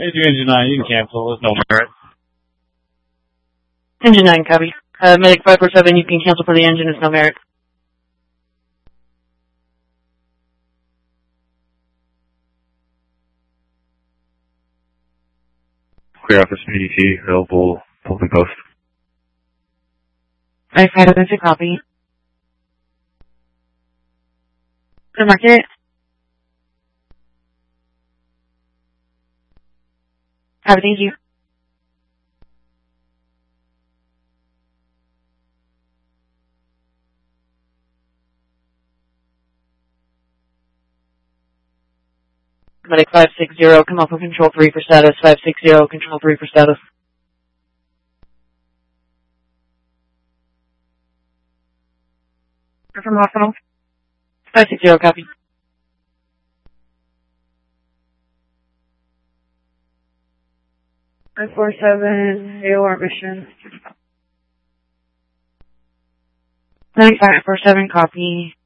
Hey, do engine 9, you can cancel. There's no merit. Engine 9, copy. Medic 547, you can cancel for the engine. It's no merit. Clear office PDT, available, Pulpy Post. Right, 502, copy. Clear market. Copy, thank you. Medic 560, come up with control 3 for status. 560, control 3 for status. From hospital. 560, copy. Five 47, AOR mission. 9547, copy.